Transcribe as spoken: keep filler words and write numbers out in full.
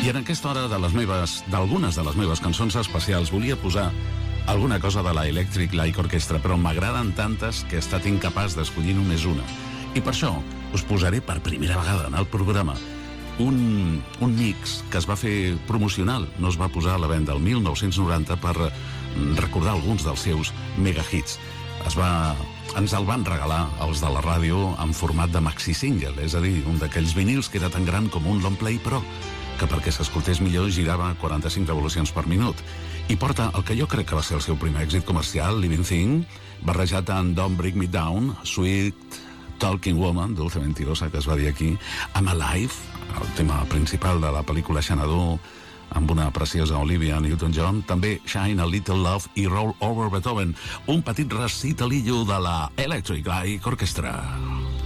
I en aquesta hora de les meves, d'algunes de les meves cançons especials volia posar alguna cosa de la Electric Light Orchestra, però m'agraden tantes que he estat incapaç d'escollir només una. I per això us posaré per primera vegada en el programa un, un mix que es va fer promocional, no es va posar a la venda el mil nou-cents noranta per recordar alguns dels seus megahits. Es va, ens el van regalar els de la ràdio en format de maxi single, és a dir, un d'aquells vinils que era tan gran com un long play, però que perquè s'escoltés millor girava quaranta-cinc revolucions per minut. I porta el que jo crec que va ser el seu primer èxit comercial, Living Thing, barrejat amb Don't Break Me Down, Sweet Talking Woman, Dulce Mentirosa, que es va dir aquí, amb Alive, el tema principal de la pel·lícula Xanadu, amb una preciosa Olivia Newton-John, també Shine a Little Love i Roll Over Beethoven, un petit recitalillo de la Electric Light Orchestra.